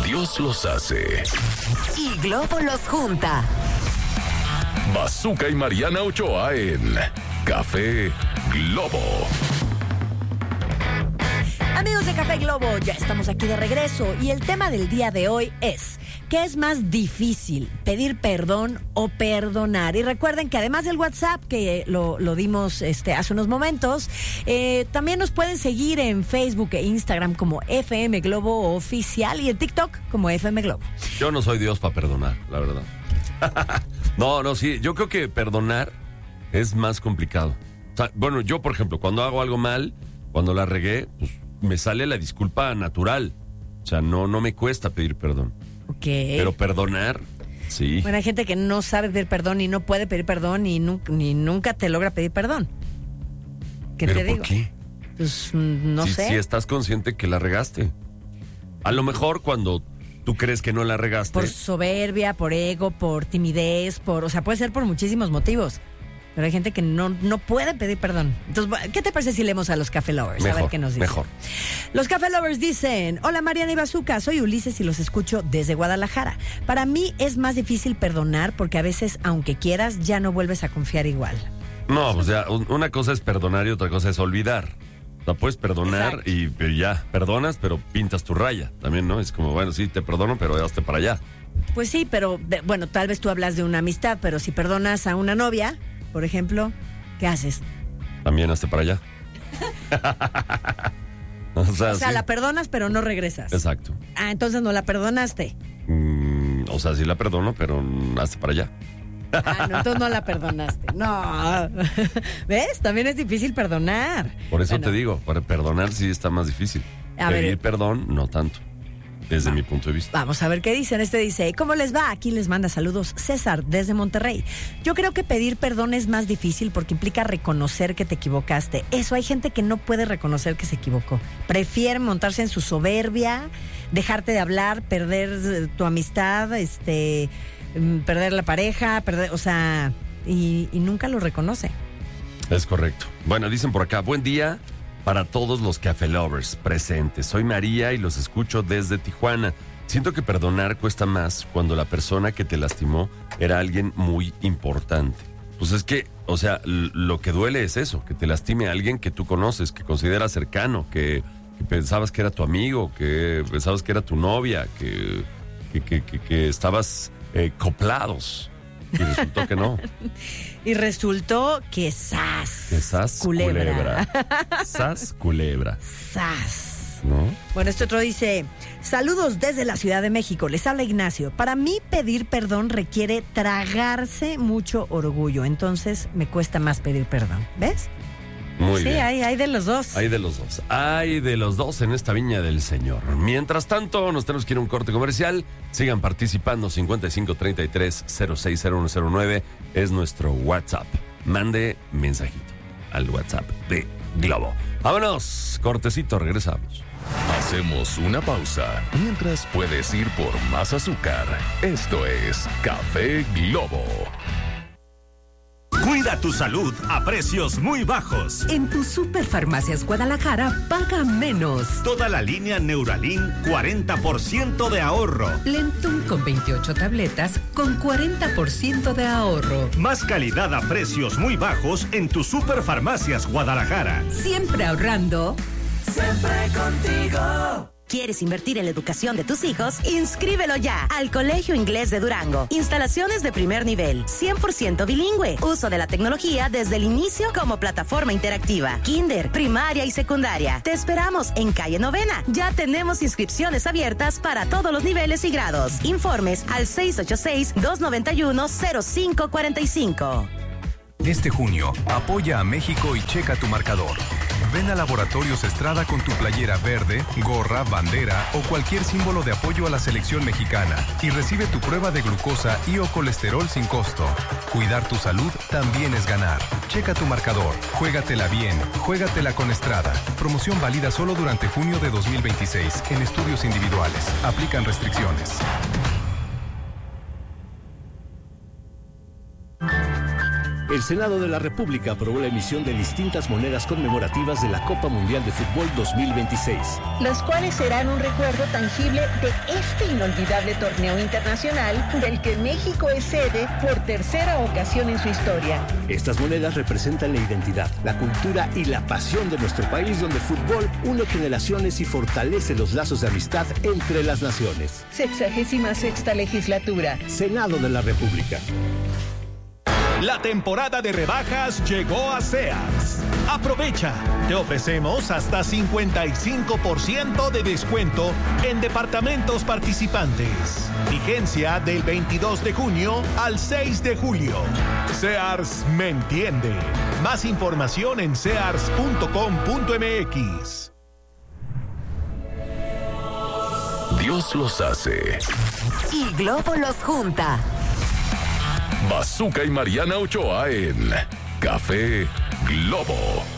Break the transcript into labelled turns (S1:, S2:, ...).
S1: Dios los hace.
S2: Y Globo los junta.
S1: Bazooka y Mariana Ochoa en Café Globo.
S3: Amigos de Café Globo, ya estamos aquí de regreso y el tema del día de hoy es: ¿qué es más difícil, pedir perdón o perdonar? Y recuerden que además del WhatsApp, que lo dimos hace unos momentos, también nos pueden seguir en Facebook e Instagram como FM Globo Oficial y en TikTok como FM Globo.
S4: Yo no soy Dios para perdonar, la verdad. No, sí, yo creo que perdonar es más complicado. O sea, bueno, yo, por ejemplo, cuando hago algo mal, cuando la regué, pues me sale la disculpa natural. O sea, no me cuesta pedir perdón.
S3: Ok.
S4: Pero perdonar, sí.
S3: Bueno, hay gente que no sabe pedir perdón y no puede pedir perdón y nunca te logra pedir perdón. ¿Qué
S4: ¿Pero
S3: te digo?
S4: por qué?
S3: Pues no sé.
S4: Si estás consciente que la regaste. A lo mejor cuando tú crees que no la regaste.
S3: Por soberbia, por ego, por timidez, o sea, puede ser por muchísimos motivos. Pero hay gente que no puede pedir perdón. Entonces, ¿qué te parece si leemos a los Café Lovers?
S4: Mejor,
S3: a ver qué nos dicen.
S4: Mejor.
S3: Los Café Lovers dicen: hola Mariana y Bazooka, soy Ulises y los escucho desde Guadalajara. Para mí es más difícil perdonar porque a veces, aunque quieras, ya no vuelves a confiar igual.
S4: No, pues ya, una cosa es perdonar y otra cosa es olvidar. O sea, puedes perdonar y ya, perdonas, pero pintas tu raya también, ¿no? Es como, bueno, sí, te perdono, pero hazte para allá.
S3: Pues sí, pero, bueno, tal vez tú hablas de una amistad, pero si perdonas a una novia, por ejemplo, ¿qué haces?
S4: También hazte para allá. O sea, sí.
S3: La perdonas, pero no regresas.
S4: Exacto.
S3: Ah, entonces no la perdonaste.
S4: O sea, sí la perdono, pero hazte para allá.
S3: Ah, no, entonces no la perdonaste. No. ¿Ves? También es difícil perdonar.
S4: Por eso te digo, para perdonar sí está más difícil. Pedir perdón, no tanto. Desde mi punto de vista.
S3: Vamos a ver qué dicen. Dice: ¿cómo les va? Aquí les manda saludos César desde Monterrey. Yo creo que pedir perdón es más difícil porque implica reconocer que te equivocaste. Eso, hay gente que no puede reconocer que se equivocó. Prefiere montarse en su soberbia, dejarte de hablar, perder tu amistad, perder la pareja, y nunca lo reconoce.
S4: Es correcto. Bueno, dicen por acá: buen día para todos los Café Lovers presentes. Soy María y los escucho desde Tijuana. Siento que perdonar cuesta más cuando la persona que te lastimó era alguien muy importante. Pues es que, o sea, lo que duele es eso, que te lastime a alguien que tú conoces, que consideras cercano, que pensabas que era tu amigo, que pensabas que era tu novia, que estabas coplados. Y resultó que no.
S3: Y resultó que ¡zas!
S4: Que ¡zas! Culebra. ¡Zas! Culebra.
S3: ¡Zas!
S4: ¿No?
S3: Bueno, este otro dice: saludos desde la Ciudad de México, les habla Ignacio. Para mí pedir perdón requiere tragarse mucho orgullo, entonces me cuesta más pedir perdón. ¿Ves?
S4: Muy bien.
S3: Sí, hay de los dos.
S4: Hay de los dos. Hay de los dos en esta viña del Señor. Mientras tanto, nos tenemos que ir a un corte comercial. Sigan participando. 5533-060109 es nuestro WhatsApp. Mande mensajito al WhatsApp de Globo. Vámonos. Cortecito, regresamos.
S1: Hacemos una pausa. Mientras puedes ir por más azúcar. Esto es Café Globo.
S5: Cuida tu salud a precios muy bajos.
S2: En tu Superfarmacias Guadalajara, paga menos.
S5: Toda la línea Neuralin, 40% de ahorro.
S2: Lentum con 28 tabletas con 40% de ahorro.
S5: Más calidad a precios muy bajos en tu Superfarmacias Guadalajara.
S2: Siempre ahorrando.
S6: Siempre contigo.
S7: ¿Quieres invertir en la educación de tus hijos? ¡Inscríbelo ya al Colegio Inglés de Durango! Instalaciones de primer nivel, 100% bilingüe. Uso de la tecnología desde el inicio como plataforma interactiva. Kinder, primaria y secundaria. Te esperamos en calle Novena. Ya tenemos inscripciones abiertas para todos los niveles y grados. Informes al 686-291-0545.
S8: Este junio, apoya a México y checa tu marcador. Ven a Laboratorios Estrada con tu playera verde, gorra, bandera o cualquier símbolo de apoyo a la selección mexicana y recibe tu prueba de glucosa y o colesterol sin costo. Cuidar tu salud también es ganar. Checa tu marcador, juégatela bien, juégatela con Estrada. Promoción válida solo durante junio de 2026 en estudios individuales. Aplican restricciones.
S9: El Senado de la República aprobó la emisión de distintas monedas conmemorativas de la Copa Mundial de Fútbol 2026.
S10: Las cuales serán un recuerdo tangible de este inolvidable torneo internacional del que México es sede por tercera ocasión en su historia.
S9: Estas monedas representan la identidad, la cultura y la pasión de nuestro país, donde el fútbol une generaciones y fortalece los lazos de amistad entre las naciones.
S10: 66ª legislatura.
S9: Senado de la República.
S5: La temporada de rebajas llegó a Sears. Aprovecha. Te ofrecemos hasta 55% de descuento en departamentos participantes. Vigencia del 22 de junio al 6 de julio. Sears me entiende. Más información en sears.com.mx.
S1: Dios los hace.
S2: Y Globo los junta.
S1: Bazooka y Mariana Ochoa en Café Globo.